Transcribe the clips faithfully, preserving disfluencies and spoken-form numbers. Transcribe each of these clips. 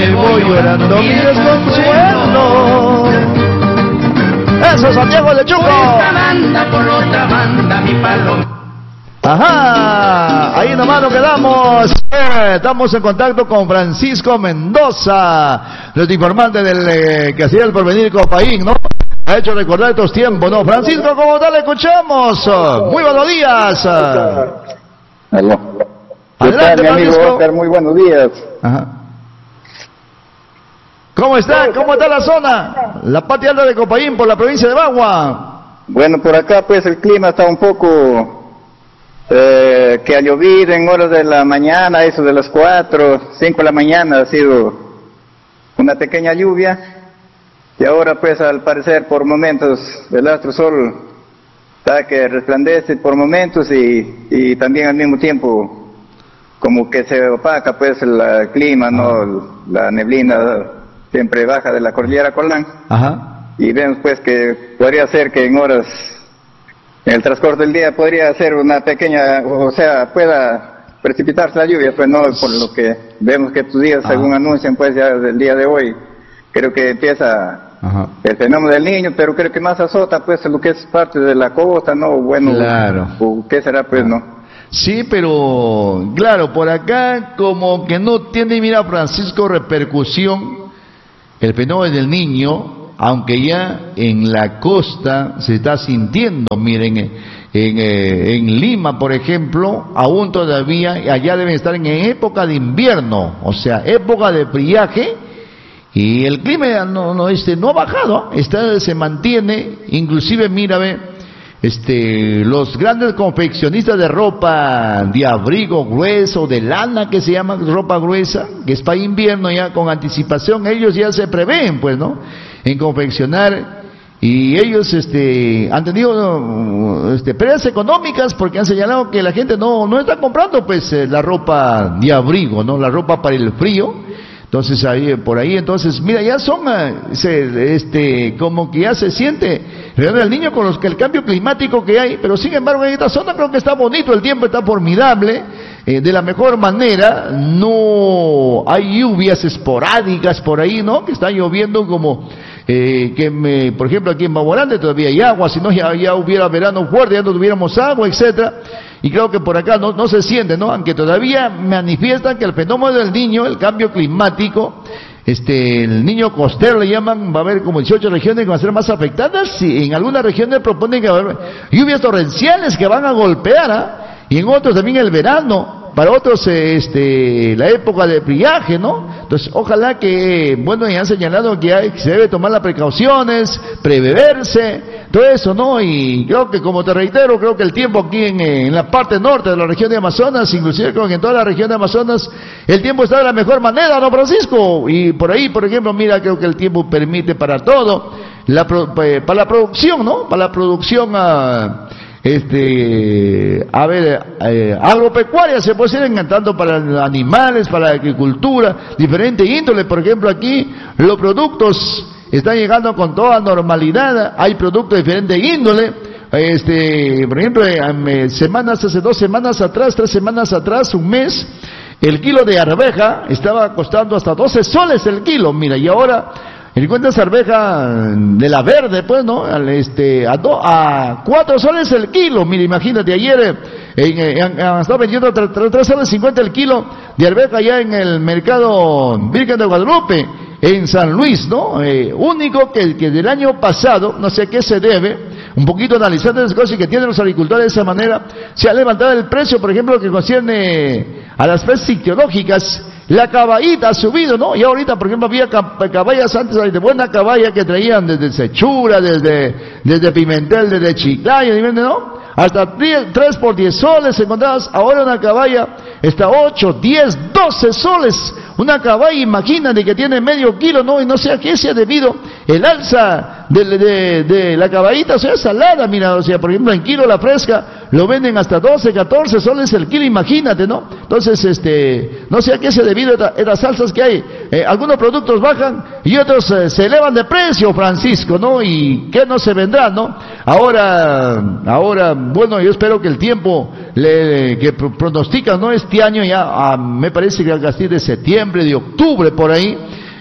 me voy llorando mi desconsuelo. Eso, Santiago de Chuco. Por esta banda, por otra banda, mi paloma. Ajá, ahí nomás nos quedamos. Eh, estamos en contacto con Francisco Mendoza, nuestro informante del eh, que hacía el porvenir Copaín, ¿no? Ha hecho recordar estos tiempos, ¿no? Francisco, ¿cómo tal? Le escuchamos. Muy buenos días. Aló. Adelante, mi amigo Francisco. Oscar, muy buenos días. Ajá. ¿Cómo está? ¿Cómo está la zona? La patria alta de Copaín por la provincia de Bagua. Bueno, por acá pues el clima está un poco eh, que ha llovido en horas de la mañana, eso de las cuatro, cinco de la mañana ha sido una pequeña lluvia. Y ahora pues al parecer por momentos el astro sol está que resplandece por momentos y, y también al mismo tiempo como que se opaca pues el clima, ¿no? La neblina siempre baja de la cordillera Colán. Ajá. Y vemos pues que podría ser que en horas, en el transcurso del día podría ser una pequeña, o sea, pueda precipitarse la lluvia, pues no, por lo que vemos que estos días, según anuncian pues ya del día de hoy, creo que empieza Ajá. el fenómeno del niño, pero creo que más azota pues lo que es parte de la costa, ¿no? Bueno, claro. o ¿qué será pues, no? Sí, pero claro, por acá como que no tiene, mira, Francisco, repercusión el fenómeno del niño, aunque ya en la costa se está sintiendo. Miren, en, en, en Lima, por ejemplo, aún todavía, allá deben estar en época de invierno, o sea, época de friaje. Y el clima no, no, este, no ha bajado, está, se mantiene, inclusive, mira, ve, este, los grandes confeccionistas de ropa de abrigo grueso, de lana, que se llama ropa gruesa, que es para invierno ya con anticipación, ellos ya se prevén, pues, ¿no?, en confeccionar, y ellos, este, han tenido, este, pérdidas económicas porque han señalado que la gente no, no está comprando, pues, eh, la ropa de abrigo, ¿no?, la ropa para el frío. Entonces ahí, por ahí, entonces, mira, ya son, se, este, como que ya se siente realmente el niño con los que el cambio climático que hay, pero sin embargo en esta zona creo que está bonito, el tiempo está formidable, eh, de la mejor manera, no hay lluvias esporádicas por ahí, ¿no?, que está lloviendo como, eh, que me, por ejemplo aquí en Baguarande todavía hay agua, si no ya, ya hubiera verano fuerte, ya no tuviéramos agua, etcétera. Y creo que por acá no, no se siente, ¿no? Aunque todavía manifiestan que el fenómeno del niño, el cambio climático, este, el niño costero le llaman, va a haber como dieciocho regiones que van a ser más afectadas, y en algunas regiones proponen que va a haber lluvias torrenciales que van a golpear, ¿ah? Y en otros también el verano, para otros este, la época de friaje, ¿no? Entonces, ojalá que, bueno, ya han señalado que, hay, que se debe tomar las precauciones, preverse, todo eso, ¿no? Y creo que, como te reitero, creo que el tiempo aquí en, en la parte norte de la región de Amazonas, inclusive creo que en toda la región de Amazonas, el tiempo está de la mejor manera, ¿no, Francisco? Y por ahí, por ejemplo, mira, creo que el tiempo permite para todo, la, para la producción, ¿no? Para la producción a... Este, a ver, eh, agropecuaria se puede ser encantando para animales, para la agricultura, diferente índole. Por ejemplo, aquí los productos están llegando con toda normalidad, hay productos de diferente índole. Este, por ejemplo, eh, semanas, hace dos semanas atrás, tres semanas atrás, un mes, el kilo de arveja estaba costando hasta doce soles el kilo, mira, y ahora encuentras arveja de la verde, pues, ¿no? Este, a, do, a cuatro soles el kilo. Mira, imagínate, ayer eh, han estado vendiendo tres soles cincuenta el kilo de arveja ya en el mercado Virgen de Guadalupe, en San Luis, ¿no? Eh, único que, que del año pasado, no sé a qué se debe, un poquito analizando las cosas que tienen los agricultores de esa manera, se ha levantado el precio, por ejemplo, que concierne a las especies ictiológicas. La caballita ha subido, ¿no? Y ahorita, por ejemplo, había caballas antes de buena caballa que traían desde Sechura, desde, desde Pimentel, desde Chiclayo, ¿no? Hasta tres por diez soles encontrabas. Ahora una caballa está ocho, diez, doce soles. Una caballa, imagínate, que tiene medio kilo, ¿no? Y no sé a qué se ha debido el alza de, de, de la caballita, o sea, salada, mira, o sea, por ejemplo, en kilo la fresca lo venden hasta doce, catorce soles el kilo, imagínate, ¿no? Entonces, este, no sé a qué se ha debido estas salsas que hay. Eh, algunos productos bajan y otros eh, se elevan de precio, Francisco, ¿no? Y qué no se vendrá, ¿no? Ahora, ahora, bueno, yo espero que el tiempo le, que pronostica, ¿no? Este año ya, ah, me parece que a partir de septiembre, de octubre, por ahí,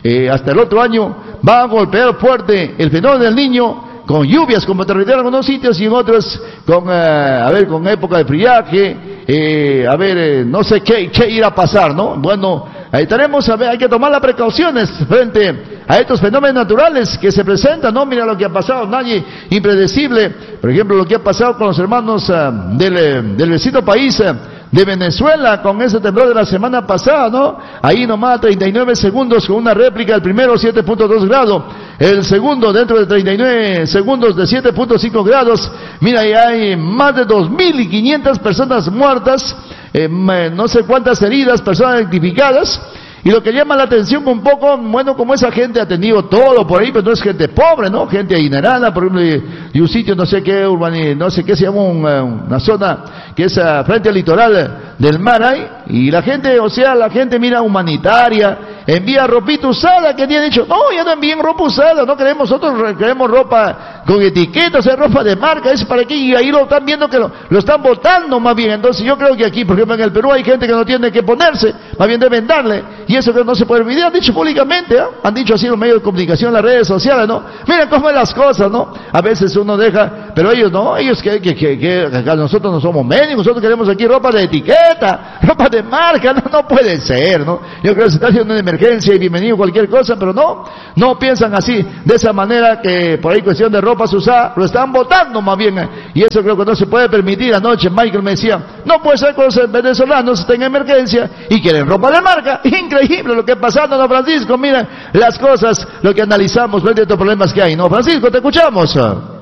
eh, hasta el otro año va a golpear fuerte el fenómeno del Niño, con lluvias como territorial en algunos sitios y en otros con, eh, a ver, con época de friaje, eh, a ver, eh, no sé qué, qué irá a pasar, ¿no? Bueno, ahí tenemos, a ver, hay que tomar las precauciones frente a estos fenómenos naturales que se presentan, ¿no? Mira lo que ha pasado, nadie impredecible, por ejemplo, lo que ha pasado con los hermanos uh, del, del vecino país uh, de Venezuela, con ese temblor de la semana pasada, ¿no? Ahí nomás treinta y nueve segundos con una réplica, el primero siete punto dos grados, el segundo dentro de treinta y nueve segundos de siete punto cinco grados, mira, ahí hay más de dos mil quinientas personas muertas, eh, no sé cuántas heridas, personas identificadas. Y lo que llama la atención un poco, bueno, como esa gente ha tenido todo por ahí, pero no es gente pobre, ¿no? Gente adinerada, por ejemplo, y, y un sitio, no sé qué, urban, no sé qué se llama, un, una zona que es uh, frente al litoral del mar ahí, y la gente, o sea, la gente mira humanitaria, envía ropita usada, que tienen dicho, no, ya no envíen ropa usada, no queremos, nosotros queremos ropa con etiqueta, o sea, ropa de marca, es para aquí, y ahí lo están viendo que lo, lo están botando más bien. Entonces yo creo que aquí, por ejemplo, en el Perú hay gente que no tiene que ponerse, más bien deben darle, y eso que no se puede olvidar, han dicho públicamente, ¿eh? Han dicho así los medios de comunicación, las redes sociales, ¿no? Miren cómo son las cosas, ¿no? A veces uno deja, pero ellos no, ellos que, que, que, que nosotros no somos médicos, nosotros queremos aquí ropa de etiqueta, ropa de marca, no, no puede ser, ¿no? Yo creo que se está haciendo una emergencia y bienvenido cualquier cosa, pero no, no piensan así, de esa manera que por ahí cuestión de ropa se usa, lo están votando más bien, ¿eh? Y eso creo que no se puede permitir. Anoche Michael me decía, no puede ser que los venezolanos estén en emergencia y quieren ropa de marca, increíble lo que está pasando, ¿no, Francisco? Miren las cosas, lo que analizamos frente a estos problemas que hay, ¿no? Francisco, te escuchamos.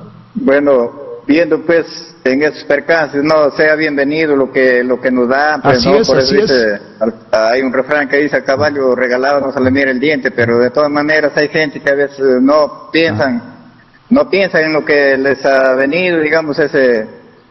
Bueno, viendo pues en esos percances, no, sea bienvenido lo que lo que nos da, pues, así no, es, por eso así dice, hay un refrán que dice, a caballo regalado no se le mira el diente, pero de todas maneras hay gente que a veces no piensan, ah. no piensan en lo que les ha venido, digamos, ese,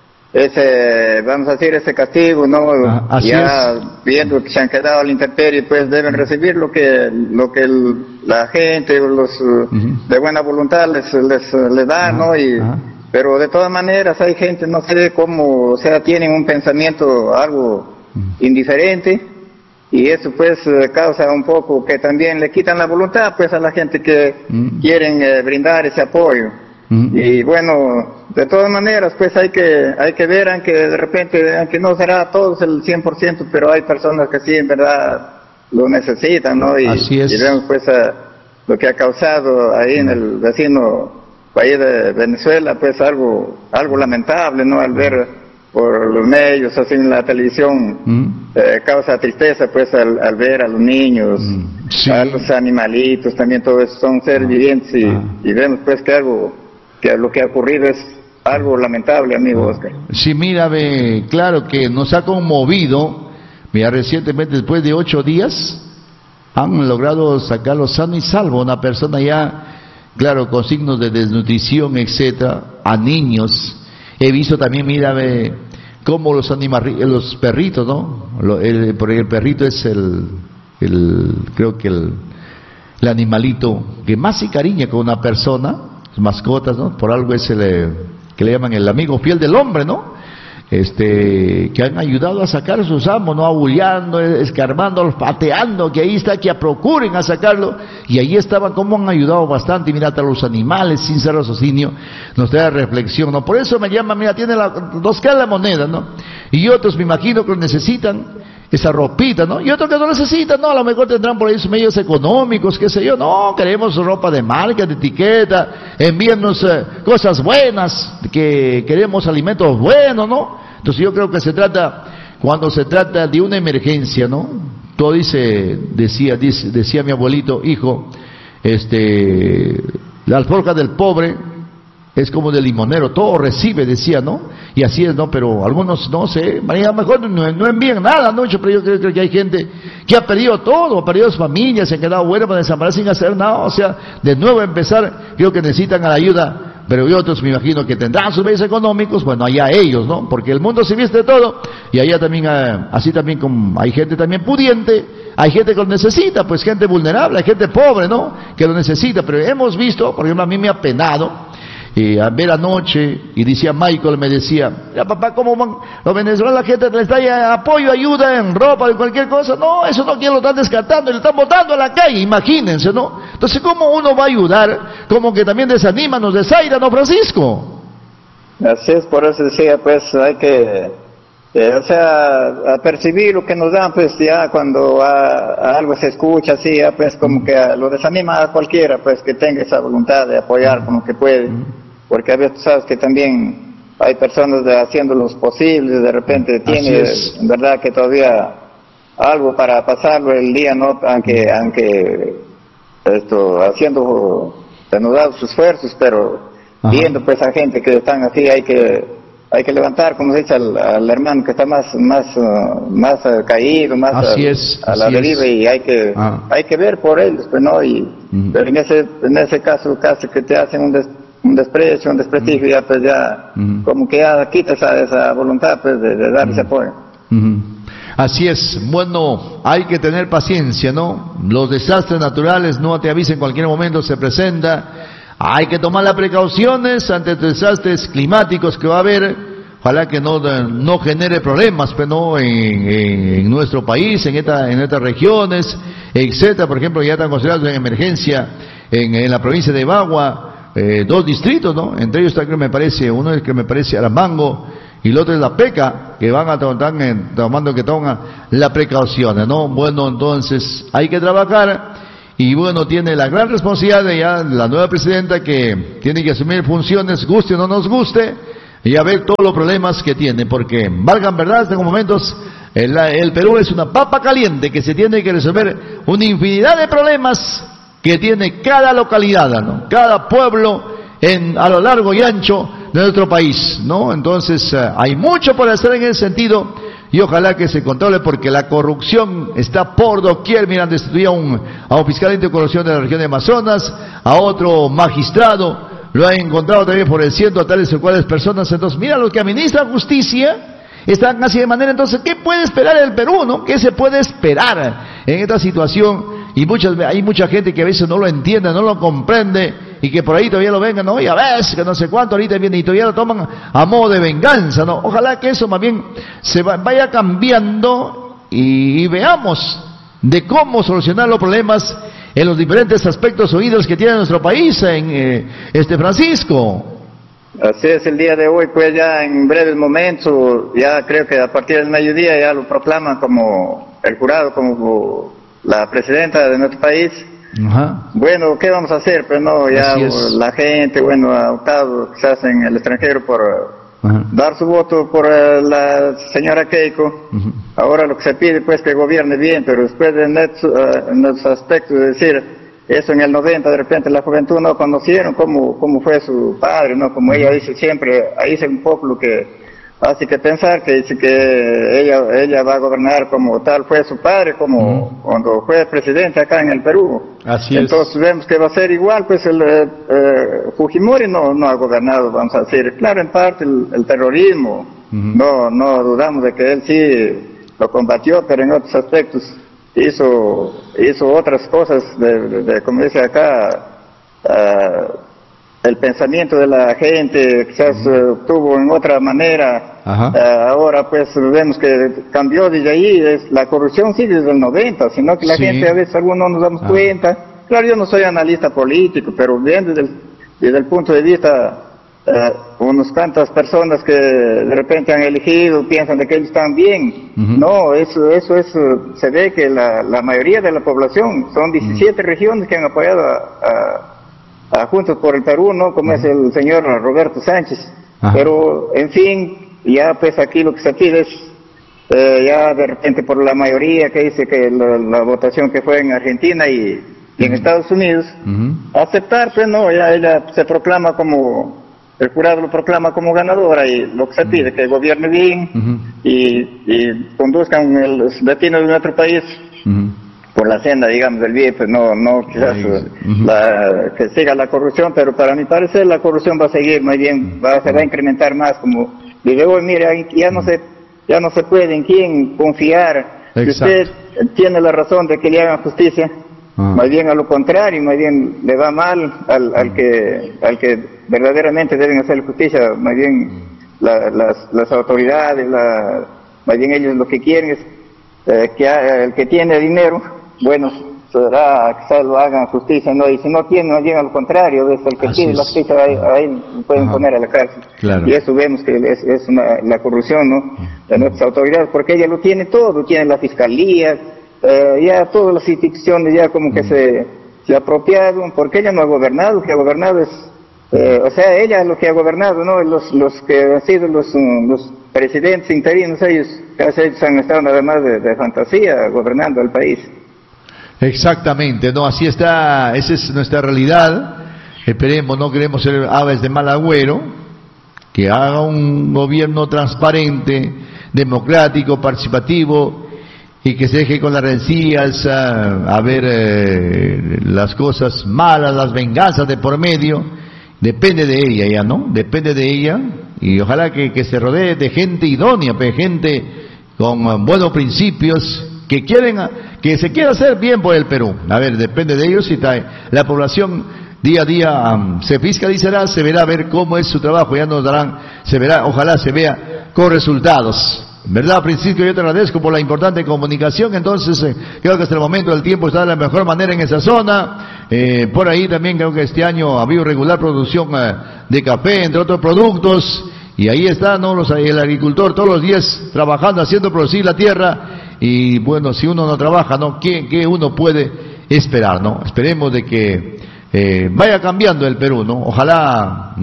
ese, vamos a decir, ese castigo, ¿no? Ah, así ya es. Viendo que se han quedado a la intemperie, pues deben recibir lo que, lo que el, la gente, los uh-huh. de buena voluntad les, les, les da, uh-huh. ¿no? Y, uh-huh. Pero de todas maneras hay gente, no sé cómo, o sea, tienen un pensamiento algo indiferente y eso pues causa un poco que también le quitan la voluntad pues a la gente que mm. quieren eh, brindar ese apoyo. Mm. Y bueno, de todas maneras pues hay que hay que ver, aunque de repente, aunque no será todos el cien por ciento, pero hay personas que sí en verdad lo necesitan, ¿no? Y, así es. Y vemos pues a, lo que ha causado ahí mm. en el vecino país de Venezuela, pues algo algo lamentable, ¿no? Al ver por los medios, así en la televisión, mm. eh, causa tristeza, pues al, al ver a los niños, mm. sí. a los animalitos, también todo eso son seres ah. vivientes y, ah. y vemos pues que algo, que lo que ha ocurrido es algo lamentable, amigo ah. Oscar. Sí, mira, ve, claro que nos ha conmovido, mira, recientemente después de ocho días han logrado sacarlo sano y salvo, una persona ya, claro, con signos de desnutrición, etcétera, a niños. He visto también, mira, ve, cómo los animales, los perritos, ¿no? Lo, el, porque el perrito es el, el creo que el, el animalito que más se cariña con una persona, mascotas, ¿no? Por algo es el que le llaman el amigo fiel del hombre, ¿no? Este, que han ayudado a sacar a sus amos, no abullando, escarbando, pateando, que ahí está, que procuren a sacarlo, y ahí estaban, como han ayudado bastante, y mira, hasta los animales, sin ser raciocinio, nos trae reflexión, ¿no? Por eso me llama, mira, tiene la, dos caras la moneda, ¿no? Y otros me imagino que lo necesitan, esa ropita, ¿no? Y otros que no necesitan, no, a lo mejor tendrán por ahí sus medios económicos, qué sé yo, no, queremos ropa de marca, de etiqueta, envíennos eh, cosas buenas, que queremos alimentos buenos, ¿no? Entonces yo creo que se trata, cuando se trata de una emergencia, ¿no? Todo dice, decía, dice, decía mi abuelito, hijo, este, la alforja del pobre es como del limonero, todo recibe, decía, ¿no? Y así es, ¿no? Pero algunos, no sé, a lo mejor no, no envían nada, ¿no? Pero yo creo, creo que hay gente que ha perdido todo, ha perdido sus familias, se han quedado huérfanos, desamparados sin hacer nada, o sea, de nuevo empezar, creo que necesitan a la ayuda. Pero y otros me imagino que tendrán sus medios económicos, bueno, allá ellos, ¿no? Porque el mundo se viste de todo, y allá también, así también como hay gente también pudiente, hay gente que lo necesita, pues gente vulnerable, hay gente pobre, ¿no? Que lo necesita, pero hemos visto, por ejemplo, a mí me ha penado, eh, a ver anoche, y decía Michael, me decía, ya papá, ¿cómo van los venezolanos? La gente les da apoyo, ayuda en ropa, en cualquier cosa. No, eso no, quién lo están descartando, y lo están botando a la calle, imagínense, ¿no? Entonces, ¿cómo uno va a ayudar? Como que también desanima, nos desaira, ¿no, Francisco? Así es, por eso decía, pues hay que, eh, o sea, a percibir lo que nos dan, pues ya cuando a, a algo se escucha así, ya, pues como que a, lo desanima a cualquiera, pues que tenga esa voluntad de apoyar como que puede, porque a veces sabes que también hay personas de, haciendo los posibles, de repente tiene, en verdad que todavía algo para pasarlo el día, ¿no? Aunque, aunque esto, haciendo denodados sus esfuerzos, pero Ajá. viendo pues a gente que están así, hay que hay que levantar, como se dice, al, al hermano que está más más uh, más uh, caído, más así a, es, a la deriva, y hay que ah. hay que ver por ellos, pues no, y uh-huh. pero en ese en ese caso casi que te hacen un, des, un desprecio, un desprestigio, uh-huh. ya pues ya uh-huh. como que ya quita esa, esa voluntad pues de, de dar uh-huh. ese apoyo. Uh-huh. Así es, bueno, hay que tener paciencia, ¿no? Los desastres naturales no te avisen, en cualquier momento se presenta. Hay que tomar las precauciones ante desastres climáticos que va a haber. Ojalá que no, no genere problemas, pero no en, en, en nuestro país, en, esta, en estas regiones, etcétera. Por ejemplo, ya están considerados en emergencia en, en la provincia de Bagua, eh, dos distritos, ¿no? Entre ellos está, que me parece, uno es que me parece Aramango y el otro es La Peca, que van a tomar, tomando que toman las precauciones, ¿no? Bueno, entonces hay que trabajar. Y bueno, tiene la gran responsabilidad de ya la nueva presidenta, que tiene que asumir funciones, guste o no nos guste, y a ver todos los problemas que tiene, porque valgan verdad, en momentos el, el Perú es una papa caliente que se tiene que resolver una infinidad de problemas que tiene cada localidad, ¿no? Cada pueblo en, a lo largo y ancho de nuestro país, ¿no? Entonces uh, hay mucho por hacer en ese sentido. Y ojalá que se controle, porque la corrupción está por doquier. Miran, destituía a un, a un fiscal anticorrupción de la región de Amazonas, a otro magistrado, lo han encontrado también por el ciento a tales o cuales personas. Entonces, mira, los que administran justicia están casi de manera. Entonces, ¿qué puede esperar el Perú, no? ¿Qué se puede esperar en esta situación? Y muchas, hay mucha gente que a veces no lo entiende, no lo comprende, y que por ahí todavía lo vengan, ¿no? Y a veces, que no sé cuánto, ahorita viene y todavía lo toman a modo de venganza, ¿no? Ojalá que eso más bien se va, vaya cambiando y, y veamos de cómo solucionar los problemas en los diferentes aspectos oídos que tiene nuestro país, en eh, este Francisco. Así es, el día de hoy, pues ya en breves momentos, ya creo que a partir del mediodía ya lo proclaman como el jurado, como la presidenta de nuestro país. Ajá. Bueno, ¿qué vamos a hacer? Pues no, ya la gente, bueno, ha optado quizás en el extranjero por Ajá. dar su voto por uh, la señora Keiko. Ajá. Ahora lo que se pide, pues, que gobierne bien, pero después de net, uh, en los aspectos de decir eso en el noventa, de repente la juventud no conocieron cómo, cómo fue su padre, ¿no? Como ella dice siempre, ahí es un poco lo que hace que pensar, que dice que ella ella va a gobernar como tal fue su padre, como uh-huh. cuando fue presidente acá en el Perú. Así Entonces es. vemos que va a ser igual, pues el eh, Fujimori no no ha gobernado, vamos a decir, claro, en parte el, el terrorismo, uh-huh. no no dudamos de que él sí lo combatió, pero en otros aspectos hizo hizo otras cosas, de, de, de como dice acá, uh, el pensamiento de la gente quizás uh, tuvo en otra manera. Uh, ahora pues vemos que cambió desde ahí. Es, la corrupción sigue desde el noventa, sino que la sí. gente a veces algunos no nos damos ah. cuenta. Claro, yo no soy analista político, pero bien desde el, desde el punto de vista uh, unas cuantas personas que de repente han elegido piensan de que ellos están bien. Uh-huh. No, eso eso es se ve que la, la mayoría de la población, son diecisiete uh-huh. regiones que han apoyado a, a a Juntos por el Perú, ¿no? Como uh-huh. es el señor Roberto Sánchez. Uh-huh. Pero, en fin, ya pues aquí lo que se pide es, eh, ya de repente por la mayoría que dice que la, la votación que fue en Argentina y, y en uh-huh. Estados Unidos, uh-huh. aceptar, pues no, ya ella se proclama como, el jurado lo proclama como ganadora, y lo que se pide, uh-huh. que gobierne bien uh-huh. y, y conduzcan los destinos de nuestro país. Uh-huh. por la senda, digamos, del bien, pues no, no quizás uh-huh. la, que siga la corrupción, pero para mi parecer la corrupción va a seguir, más bien, va, se va a incrementar más, como dice hoy, mire, ya no se, ya no se puede en quién confiar. Exacto. Si usted tiene la razón de que le hagan justicia, uh-huh. más bien a lo contrario, más bien le va mal al, al que, al que verdaderamente deben hacer justicia, más bien la, las, las autoridades, la, más bien ellos lo que quieren es eh, que ha, el que tiene dinero, bueno, será que lo hagan justicia, ¿no? Y si no tiene, no llega al contrario, es el que Así tiene es. la justicia, ahí, ahí pueden Ajá. poner a la cárcel. Claro. Y eso vemos que es, es una, la corrupción, ¿no? De nuestras autoridades, porque ella lo tiene todo, tiene la fiscalía, eh, ya todas las instituciones ya como que se, se apropiaron, porque ella no ha gobernado, lo que ha gobernado es, eh, o sea, ella es lo que ha gobernado, ¿no? Los, los que han sido los, um, los presidentes interinos, ellos casi ellos han estado nada más de, de fantasía gobernando el país. Exactamente, no, así está, esa es nuestra realidad. Esperemos, no queremos ser aves de mal agüero, que haga un gobierno transparente, democrático, participativo, y que se deje con las rencillas a, a ver eh, las cosas malas, las venganzas de por medio. Depende de ella ya, ¿no? Depende de ella, y ojalá que, que se rodee de gente idónea, de gente con uh, buenos principios, que quieren, que se quiera hacer bien por el Perú. A ver, depende de ellos y trae. La población día a día um, se fiscalizará, se verá a ver cómo es su trabajo, ya nos darán, se verá, ojalá se vea con resultados. ¿Verdad, Francisco? Yo te agradezco por la importante comunicación. Entonces, eh, creo que hasta el momento el tiempo está de la mejor manera en esa zona. Eh, por ahí también creo que este año ha habido regular producción eh, de café, entre otros productos. Y ahí está, ¿no? Los, el agricultor todos los días trabajando, haciendo producir la tierra. Y bueno, si uno no trabaja, ¿no? ¿Qué, qué uno puede esperar, ¿no? Esperemos de que eh, vaya cambiando el Perú, ¿no? Ojalá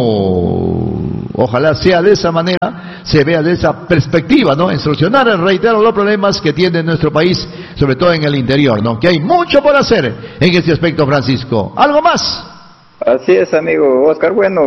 no, ojalá sea de esa manera, se vea de esa perspectiva, ¿no? En solucionar, reitero, los problemas que tiene nuestro país, sobre todo en el interior, ¿no? Que hay mucho por hacer en este aspecto, Francisco. ¿Algo más? Así es, amigo Oscar. Bueno,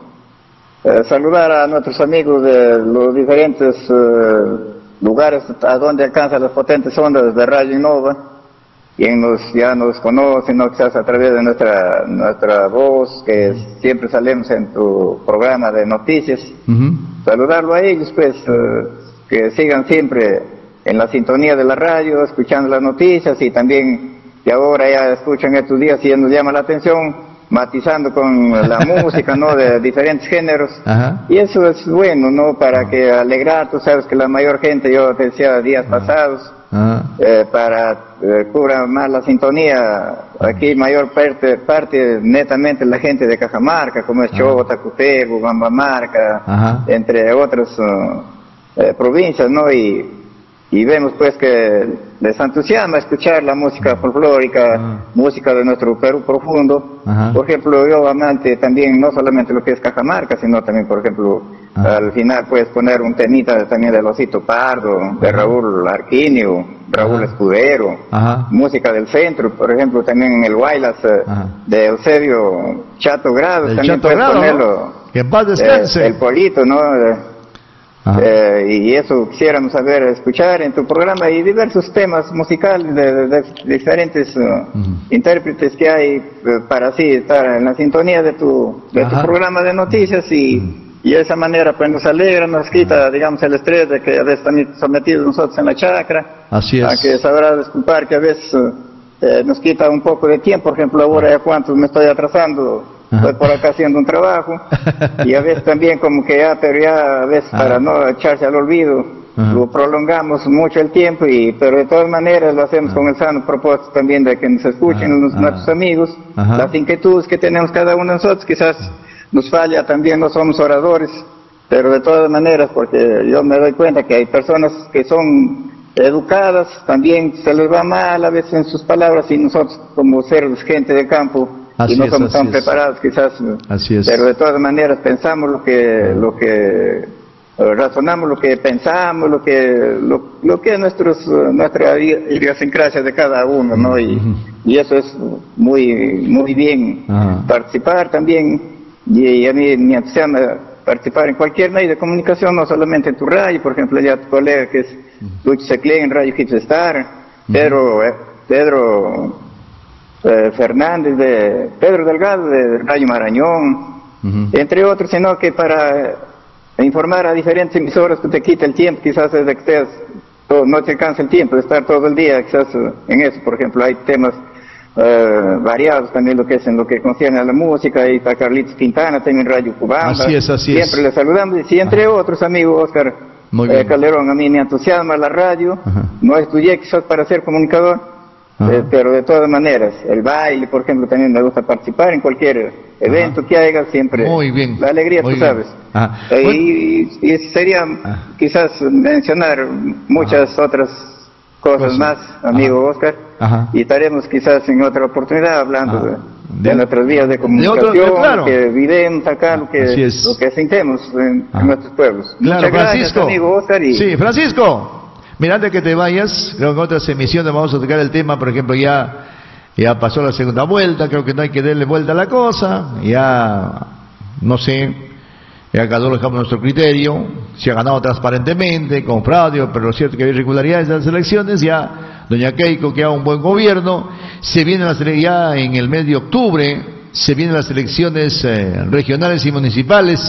eh, saludar a nuestros amigos de los diferentes eh, lugares a donde alcanzan las potentes ondas de Radio Innova, quien nos, ya nos conoce, ¿no? Quizás a través de nuestra nuestra voz, que siempre salimos en tu programa de noticias. Uh-huh. Saludarlo a ellos, pues, eh, que sigan siempre en la sintonía de la radio, escuchando las noticias, y también que ahora ya escuchan estos días y nos llama la atención, matizando con la música, ¿no? De diferentes géneros. Ajá. Y eso es bueno, ¿no? Para que alegrar, tú sabes que la mayor gente, yo te decía días Ajá. pasados, Ajá. eh, para eh, cubrir más la sintonía, aquí mayor parte, parte netamente la gente de Cajamarca, como es Chota, Cutego, Bambamarca, Ajá. entre otras uh, eh, provincias, ¿no? Y, y vemos pues que les entusiasma escuchar la música folclórica, Ajá. música de nuestro Perú profundo. Ajá. Por ejemplo, yo amante también, no solamente lo que es Cajamarca, sino también, por ejemplo, Ajá. al final puedes poner un temita también de Osito Pardo, de Ajá. Raúl Arquinio, Raúl Ajá. Escudero, Ajá. música del centro, por ejemplo, también en el Guaylas eh, Ajá. de Eusebio Chato Grado, El también Chato puedes Grado, ponerlo. ¿no? Que en paz descanse. Eh, el Polito, ¿no? Eh, Ajá. Eh, y eso quisiéramos saber, escuchar en tu programa, y diversos temas musicales de, de, de diferentes uh, Uh-huh. intérpretes que hay, eh, para así estar en la sintonía de tu, de tu Ajá. programa de noticias, y, Uh-huh. y de esa manera pues nos alegra, nos quita, digamos, el estrés de que a veces estamos sometidos nosotros en la chacra, Así es. a que sabrás disculpar que a veces uh, eh, nos quita un poco de tiempo. Por ejemplo, ahora ya cuántos me estoy atrasando. Estoy por acá haciendo un trabajo, y a veces también como que ya, pero ya a veces Ajá. para no echarse al olvido, Ajá. lo prolongamos mucho el tiempo, y pero de todas maneras lo hacemos Ajá. con el sano propósito también de que nos escuchen Ajá. los- Ajá. nuestros amigos, Ajá. las inquietudes que tenemos cada uno de nosotros. Quizás nos falla también, no somos oradores, pero de todas maneras, porque yo me doy cuenta que hay personas que son educadas, también se les va mal a veces en sus palabras, y nosotros como seres, gente de campo, Así y no es, somos así tan es. preparados quizás, Así es. pero de todas maneras pensamos lo que, lo que eh, razonamos, lo que pensamos, lo que, lo, lo que es nuestros, eh, nuestra idiosincrasia de cada uno, ¿no? Y, Ujú. y eso es muy, muy bien. Ajá. Participar también, y, y a mí me entusiasma participar en cualquier medio de comunicación, no solamente en tu radio, por ejemplo, ya tu colega que es Lucho Seclén en Radio Hits Star, Pedro, eh, Pedro eh, Fernández, de Pedro Delgado de Radio Marañón, Ujú. entre otros, sino que para eh, informar a diferentes emisoras que te quita el tiempo, quizás desde que estés, todo- no te alcanza el tiempo de estar todo el día, quizás eh, en eso, por ejemplo, hay temas uh, variados también lo que es en lo que concierne a la música, y para Carlitos Quintana también Radio Cubamba. Así es, así siempre es. Siempre le saludamos, y entre Ajá. otros amigos, Oscar eh, Calderón, a mí me entusiasma la radio. Ajá. No estudié quizás para ser comunicador, eh, pero de todas maneras, el baile, por ejemplo, también me gusta participar en cualquier evento Ajá. que haya, siempre. Muy bien. La alegría, Muy tú bien. sabes. Ajá. Eh, y, y sería Ajá. quizás mencionar muchas Ajá. otras cosas Cosa. más, amigo Ajá. Oscar, Ajá. y estaremos quizás en otra oportunidad hablando de, de, de nuestras vías de comunicación, de otro, claro. que vivimos acá, lo que, lo que sintemos en, en nuestros pueblos. Claro, Muchas Francisco. gracias, amigo Oscar. Y... Sí, Francisco. Mira, antes que te vayas, creo que en otras emisiones vamos a tocar el tema, por ejemplo, ya, ya pasó la segunda vuelta, creo que no hay que darle vuelta a la cosa, ya, no sé, ya cada uno dejamos nuestro criterio, se ha ganado transparentemente, con fraude, pero lo cierto es que hay irregularidades en las elecciones, ya, doña Keiko, que haga un buen gobierno, se vienen las ya en el mes de octubre, se vienen las elecciones eh, regionales y municipales,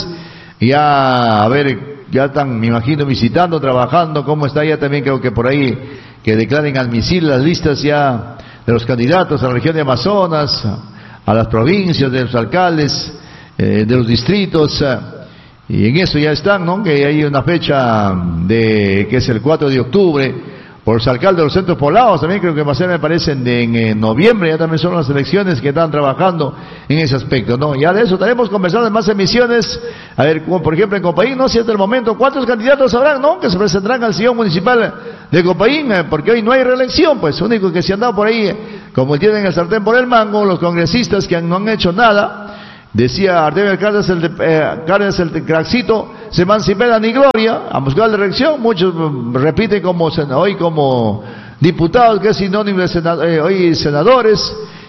ya, a ver, ya están, me imagino, visitando, trabajando, cómo está ya también, creo que por ahí, que declaren admisibles las listas ya de los candidatos a la región de Amazonas, a las provincias, de los alcaldes, eh, de los distritos, eh, y en eso ya están, ¿no? Que hay una fecha de, que es el cuatro de octubre, por los alcaldes de los centros poblados, también creo que va a ser, me parece, en, en, en noviembre, ya también son las elecciones que están trabajando en ese aspecto, ¿no? Ya de eso estaremos conversando en más emisiones, a ver, como por ejemplo en Copaín, no sé hasta el momento, ¿cuántos candidatos habrán, no? Que se presentarán al sillón municipal de Copaín, eh, porque hoy no hay reelección, pues, único que se han dado por ahí, eh, como tienen el sartén por el mango, los congresistas que no han hecho nada. Decía Artemio Cárdenas, el, de, eh, Cárdenas, el craxito, se emancipa ni gloria, a buscar la reelección, muchos repiten como hoy como diputados, que es sinónimo de senado, eh, hoy senadores,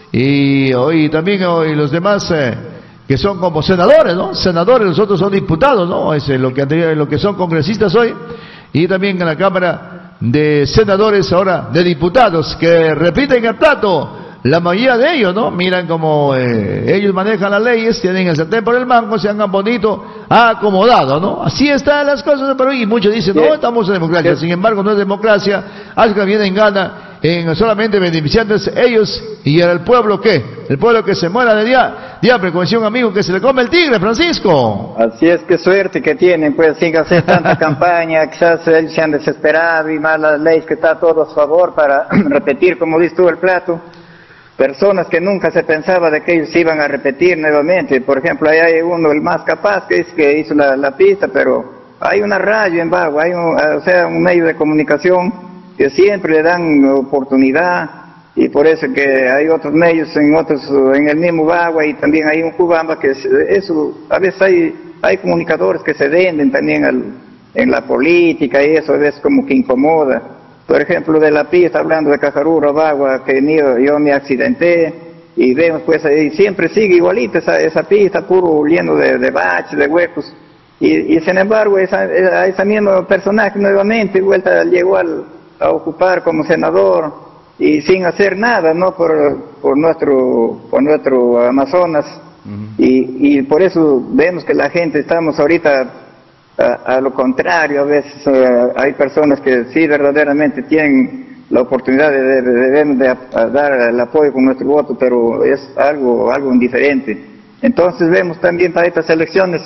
y hoy también hoy los demás eh, que son como senadores, ¿no? Senadores, los otros son diputados, ¿no? Es lo que, lo que son congresistas hoy, y también en la Cámara de Senadores ahora de diputados, que repiten el plato. La mayoría de ellos, ¿no? Miran como eh, ellos manejan las leyes, tienen el sartén por el mango, se hagan bonito, acomodado, ¿no? Así están las cosas, pero y muchos dicen, no, estamos en democracia. Sin embargo, no es democracia, haz que vienen gana en solamente beneficiantes ellos, y el pueblo, ¿qué? El pueblo que se muera de día, diablo, como decía un amigo, que se le come el tigre, Francisco. Así es, qué suerte que tienen, pues, sin hacer tanta campaña, quizás ellos se han desesperado, y más las leyes que está a todos a favor para repetir, como dices tú, el plato. Personas que nunca se pensaba de que ellos iban a repetir nuevamente. Por ejemplo, ahí hay uno, el más capaz, que es que hizo la, la pista, pero hay una radio en Bagua, hay un, o sea, un medio de comunicación que siempre le dan oportunidad, y por eso que hay otros medios en otros, en el mismo Bagua, y también hay un Cubamba que es, eso, a veces hay, hay comunicadores que se venden también al, en la política, y eso a veces como que incomoda. Por ejemplo, de la pista, hablando de Cajaruro, Bagua, que yo, yo me accidenté, y vemos pues ahí, siempre sigue igualita esa, esa pista, puro lleno de, de baches, de huecos, y, y sin embargo, esa, a ese mismo personaje nuevamente, vuelta, llegó al, a ocupar como senador, y sin hacer nada, ¿no? Por, por nuestro, por nuestro Amazonas, uh-huh. y, y por eso vemos que la gente estamos ahorita, A, a lo contrario, a veces uh, hay personas que sí verdaderamente tienen la oportunidad de, de, de, de, de dar el apoyo con nuestro voto, pero es algo algo indiferente. Entonces vemos también para estas elecciones,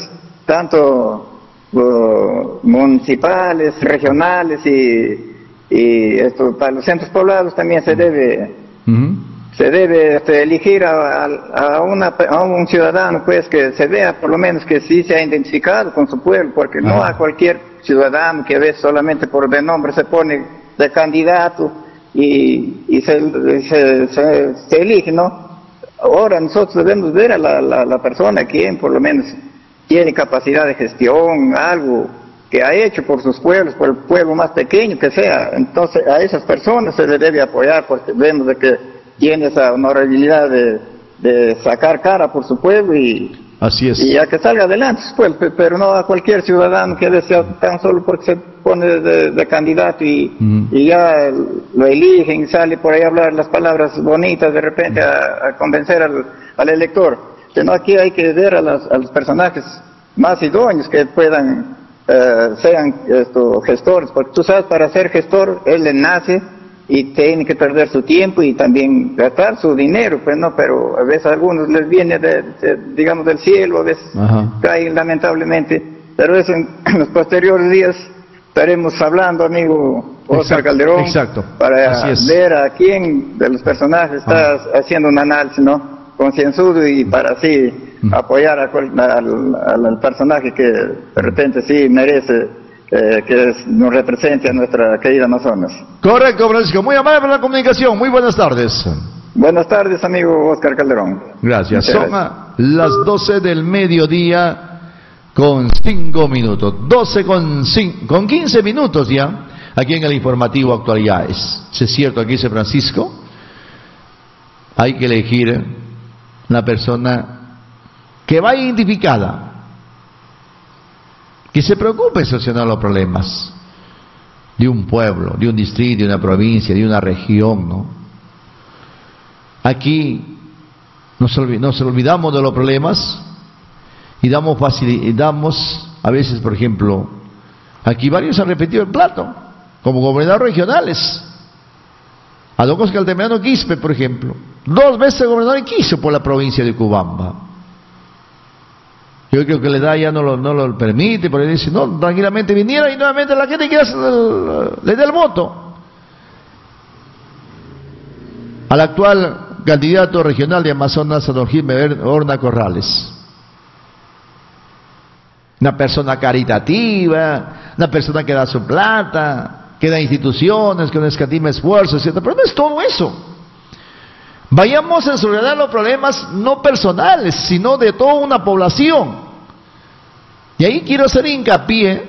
tanto uh, municipales, regionales y, y esto, para los centros poblados también se debe... Uh-huh. Se debe este, elegir a, a, a, una, a un ciudadano, pues, que se vea por lo menos que sí se ha identificado con su pueblo, porque ah. no a cualquier ciudadano que a veces solamente por de nombre se pone de candidato y, y se, se, se, se elige, ¿no? Ahora nosotros debemos ver a la, la, la persona quien por lo menos tiene capacidad de gestión, algo que ha hecho por sus pueblos, por el pueblo más pequeño que sea. Entonces a esas personas se les debe apoyar, porque vemos de que tiene esa honorabilidad de, de sacar cara por su pueblo y, así es. Y a que salga adelante su pueblo, pero no a cualquier ciudadano que desea tan solo porque se pone de, de candidato y, mm. y ya lo eligen y sale por ahí a hablar las palabras bonitas de repente mm. a, a convencer al, al elector. Sino aquí hay que ver a, las, a los personajes más idóneos que puedan, eh, sean esto, gestores, porque tú sabes, para ser gestor él le nace y tienen que perder su tiempo y también gastar su dinero, pues no, pero a veces a algunos les viene de, de, digamos del cielo, a veces Ajá. caen lamentablemente, pero eso en, en los posteriores días estaremos hablando, amigo Oscar exacto, Calderón, exacto. para ver a quién de los personajes está Ajá. haciendo un análisis, ¿no? Concienzudo y para así uh-huh. apoyar a cual, al, al, al personaje que de repente sí merece eh, que es, nos represente a nuestra querida Amazonas. Correcto, Francisco. Muy amable por la comunicación. Muy buenas tardes. Buenas tardes, amigo Oscar Calderón. Gracias. Muchas Son gracias. Las doce del mediodía con cinco minutos. doce con, cinco, con quince minutos ya. Aquí en el informativo Actualidades. Si es cierto, aquí dice Francisco, hay que elegir una persona que vaya identificada, que se preocupe de solucionar los problemas de un pueblo, de un distrito, de una provincia, de una región, ¿no? Aquí nos, olvid- nos olvidamos de los problemas y damos, facil- y damos a veces, por ejemplo, aquí varios han repetido el plato, como gobernadores regionales. A don Oscar Altamirano Quispe, por ejemplo, dos veces gobernador en Quispe por la provincia de Cubamba. Yo creo que la edad ya no lo, no lo permite, pero él dice, no, tranquilamente viniera y nuevamente la gente que hace el, le dé el voto. Al actual candidato regional de Amazonas, a don Gilmer Horna Corrales. Una persona caritativa, una persona que da su plata, que da instituciones, que no escatima esfuerzos, etcétera. Pero no es todo eso. Vayamos a solucionar los problemas no personales, sino de toda una población. Y ahí quiero hacer hincapié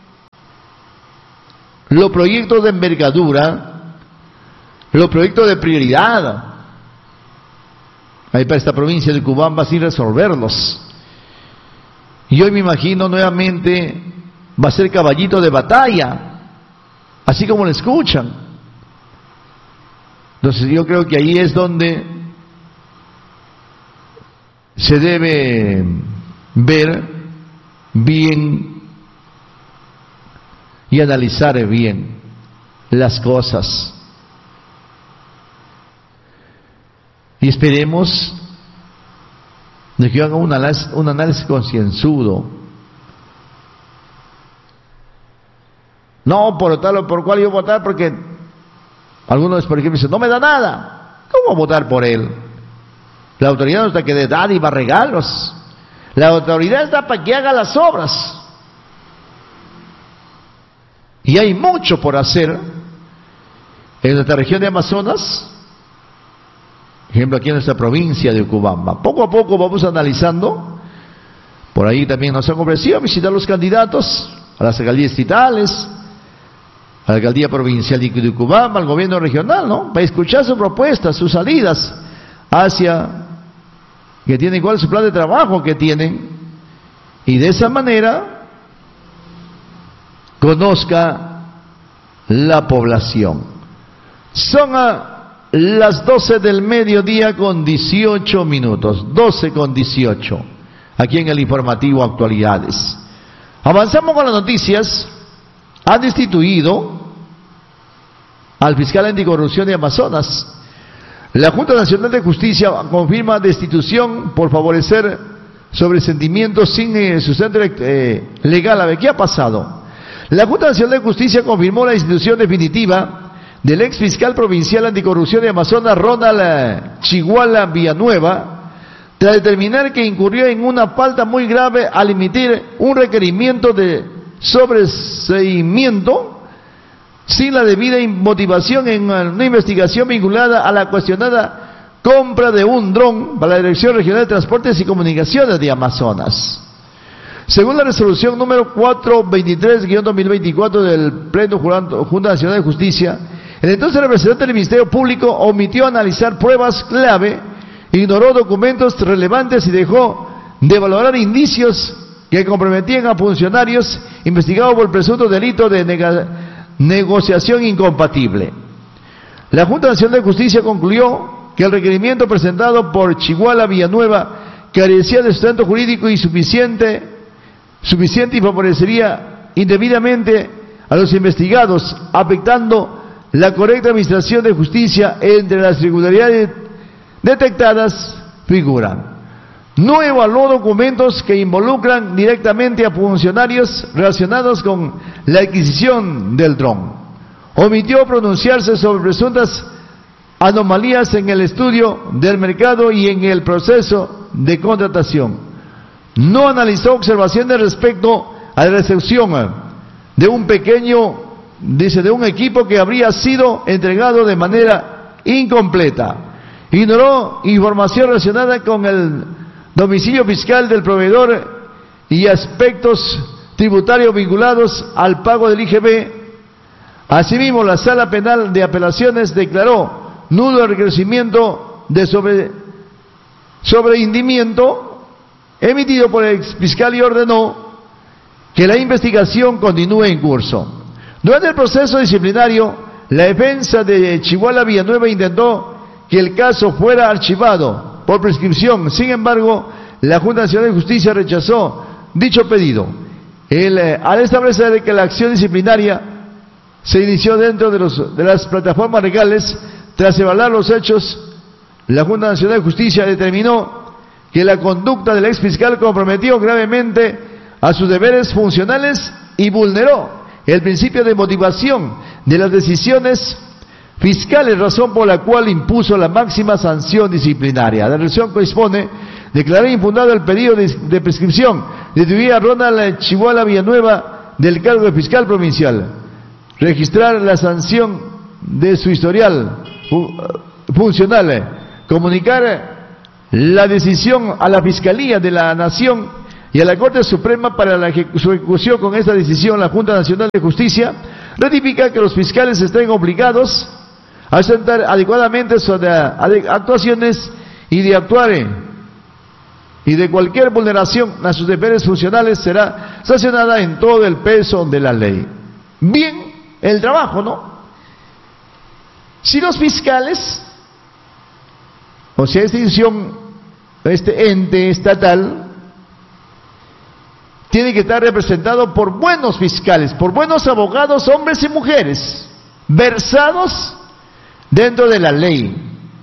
los proyectos de envergadura, los proyectos de prioridad. Ahí para esta provincia de Cubamba sin resolverlos. Y hoy me imagino nuevamente va a ser caballito de batalla, así como lo escuchan. Entonces yo creo que ahí es donde se debe ver bien y analizar bien las cosas. Y esperemos de que haga un análisis, un análisis concienzudo. No por tal o por cual yo votar, porque algunos, por ejemplo, dicen, no me da nada. ¿Cómo votar por él? La autoridad no está que dé dádiva, regalos. La autoridad está para que haga las obras. Y hay mucho por hacer en nuestra región de Amazonas. Por ejemplo, aquí en nuestra provincia de Cubamba. Poco a poco vamos analizando. Por ahí también nos han ofrecido visitar los candidatos a las alcaldías distritales, a la alcaldía provincial de Cubamba, al gobierno regional, ¿no? Para escuchar sus propuestas, sus salidas hacia que tienen, cuál es su plan de trabajo que tienen, y de esa manera conozca la población. Son a las doce del mediodía con dieciocho minutos, doce con dieciocho, aquí en el informativo Actualidades. Avanzamos con las noticias. Han destituido al fiscal anticorrupción de Amazonas. La Junta Nacional de Justicia confirma destitución por favorecer sobresentimientos sin eh, sustento eh, legal. A ver, ¿qué ha pasado? La Junta Nacional de Justicia confirmó la destitución definitiva del ex fiscal provincial anticorrupción de Amazonas, Ronald eh, Chiguala Villanueva, tras determinar que incurrió en una falta muy grave al emitir un requerimiento de sobreseimiento sin la debida motivación en una investigación vinculada a la cuestionada compra de un dron para la Dirección Regional de Transportes y Comunicaciones de Amazonas. Según la resolución número cuatrocientos veintitrés guión dos mil veinticuatro del Pleno Junta Nacional de Justicia, el entonces representante del Ministerio Público omitió analizar pruebas clave, ignoró documentos relevantes y dejó de valorar indicios que comprometían a funcionarios investigados por el presunto delito de nega- negociación incompatible. La Junta Nacional de Justicia concluyó que el requerimiento presentado por Chiguala Villanueva carecía de sustento jurídico y suficiente, suficiente y favorecería indebidamente a los investigados, afectando la correcta administración de justicia. Entre las irregularidades detectadas figuran: no evaluó documentos que involucran directamente a funcionarios relacionados con la adquisición del dron; omitió pronunciarse sobre presuntas anomalías en el estudio del mercado y en el proceso de contratación; no analizó observaciones respecto a la recepción de un pequeño, dice, de un equipo que habría sido entregado de manera incompleta; ignoró información relacionada con el domicilio fiscal del proveedor y aspectos tributarios vinculados al pago del I G B. Asimismo, la Sala Penal de Apelaciones declaró nulo el requerimiento de sobre, sobreindimiento emitido por el fiscal y ordenó que la investigación continúe en curso. Durante el proceso disciplinario, la defensa de Chihuahua Villanueva intentó que el caso fuera archivado por prescripción. Sin embargo, la Junta Nacional de Justicia rechazó dicho pedido. El, eh, al establecer que la acción disciplinaria se inició dentro de, los, de las plataformas legales, tras evaluar los hechos, la Junta Nacional de Justicia determinó que la conducta del ex fiscal comprometió gravemente a sus deberes funcionales y vulneró el principio de motivación de las decisiones fiscales, razón por la cual impuso la máxima sanción disciplinaria. La resolución corresponde declarar imputado el pedido de, de prescripción de a Ronald Chihuahua Villanueva del cargo de fiscal provincial, registrar la sanción de su historial funcional, comunicar la decisión a la Fiscalía de la Nación y a la Corte Suprema para la ejecu su ejecución. Con esta decisión, la Junta Nacional de Justicia ratifica que los fiscales estén obligados a asentar adecuadamente sus actuaciones y de actuar y de cualquier vulneración a sus deberes funcionales será sancionada en todo el peso de la ley. Bien, el trabajo, ¿no? Si los fiscales, o sea, esta institución, este ente estatal, tiene que estar representado por buenos fiscales, por buenos abogados, hombres y mujeres, versados dentro de la ley,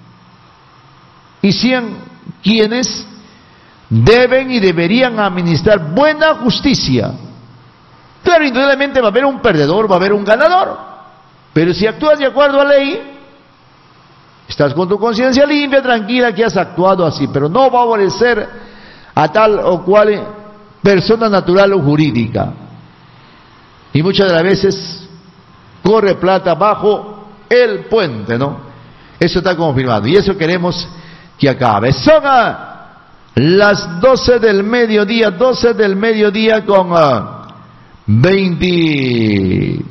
y sean quienes deben y deberían administrar buena justicia. Claro, indudablemente va a haber un perdedor, va a haber un ganador, pero si actúas de acuerdo a la ley, estás con tu conciencia limpia, tranquila, que has actuado así, pero no va a favorecer a tal o cual persona natural o jurídica. Y muchas de las veces corre plata bajo el puente, ¿no? Eso está confirmado y eso queremos que acabe. Son a las doce del mediodía, doce del mediodía con uh, veintitrés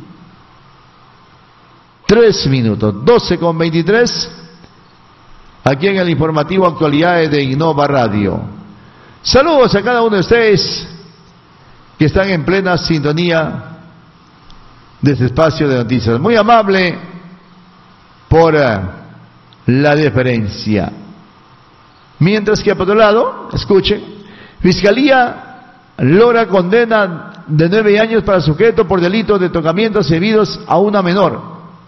minutos, doce con veintitrés, aquí en el informativo Actualidades de Innova Radio. Saludos a cada uno de ustedes que están en plena sintonía de este espacio de noticias. Muy amable por uh, la deferencia. Mientras que por otro lado, escuchen, Fiscalía logra condena de nueve años para sujeto por delito de tocamientos debidos a una menor.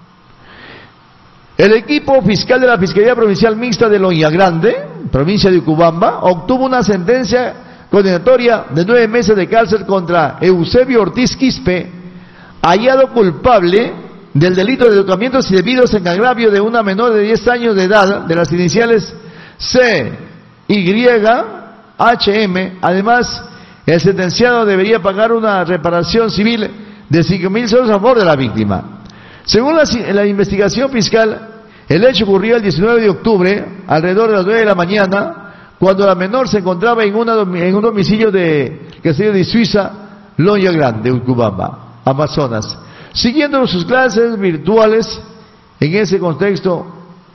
El equipo fiscal de la Fiscalía Provincial Mixta de Loña Grande, provincia de Ucubamba, obtuvo una sentencia condenatoria de nueve meses de cárcel contra Eusebio Ortiz Quispe, hallado culpable del delito de tocamientos indebidos en agravio de una menor de diez años de edad, de las iniciales C Y H M. Además, el sentenciado debería pagar una reparación civil de cinco mil soles a favor de la víctima. Según la, la investigación fiscal, el hecho ocurrió el diecinueve de octubre, alrededor de las nueve de la mañana, cuando la menor se encontraba en, una, en un domicilio de Castillo de Suiza, Loña Grande, Ucubamba, Amazonas. Siguiendo sus clases virtuales, en ese contexto,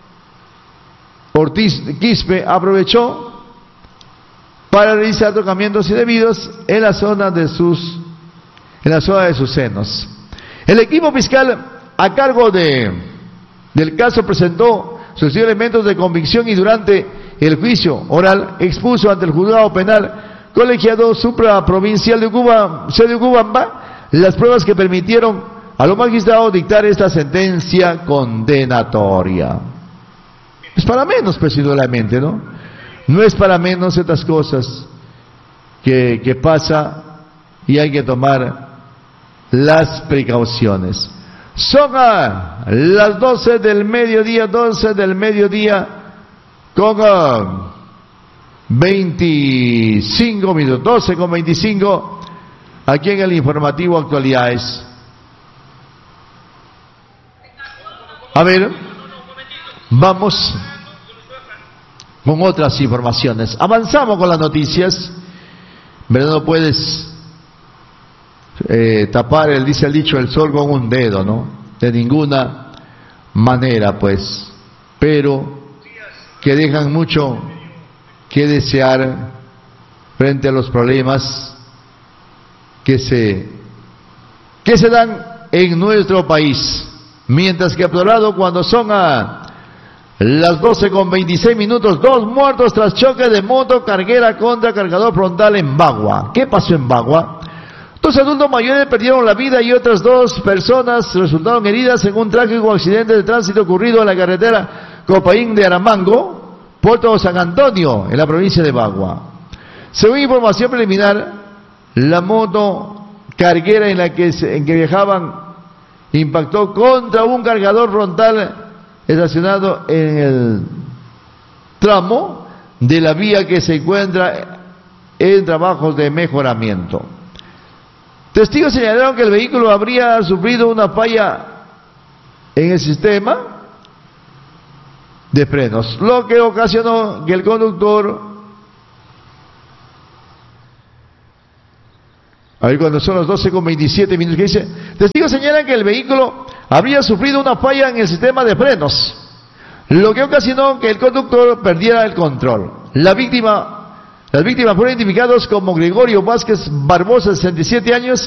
Ortiz Quispe aprovechó para realizar tocamientos indebidos en la zona de sus en la zona de sus senos. El equipo fiscal a cargo de del caso presentó sus elementos de convicción y durante el juicio oral expuso ante el juzgado penal colegiado supraprovincial de Cuba, sede de Ucubamba, las pruebas que permitieron a los magistrados dictar esta sentencia condenatoria. Es para menos, precisamente, ¿no? No es para menos estas cosas que, que pasa y hay que tomar las precauciones. Son a las doce del mediodía, doce del mediodía con uh, veinticinco minutos, doce con veinticinco, aquí en el informativo Actualidades. A ver, vamos con otras informaciones. Avanzamos con las noticias. ¿Verdad? No puedes eh, tapar, el, dice el dicho, el sol con un dedo, ¿no? De ninguna manera, pues. Pero que dejan mucho que desear frente a los problemas que se, que se dan en nuestro país. Mientras que a otro lado, cuando son a las doce con veintiséis minutos, dos muertos tras choque de moto carguera contra cargador frontal en Bagua. ¿Qué pasó en Bagua? Dos adultos mayores perdieron la vida y otras dos personas resultaron heridas en un trágico accidente de tránsito ocurrido en la carretera Copaín de Aramango, Puerto San Antonio, en la provincia de Bagua. Según información preliminar, la moto carguera en la que, se, en que viajaban impactó contra un cargador frontal estacionado en el tramo de la vía que se encuentra en trabajos de mejoramiento. Testigos señalaron que el vehículo habría sufrido una falla en el sistema de frenos, lo que ocasionó que el conductor, ahí cuando son las doce con veintisiete minutos, que dice, testigos señalan que el vehículo habría sufrido una falla en el sistema de frenos, lo que ocasionó que el conductor perdiera el control. La víctima, las víctimas fueron identificadas como Gregorio Vázquez Barbosa, sesenta y siete años,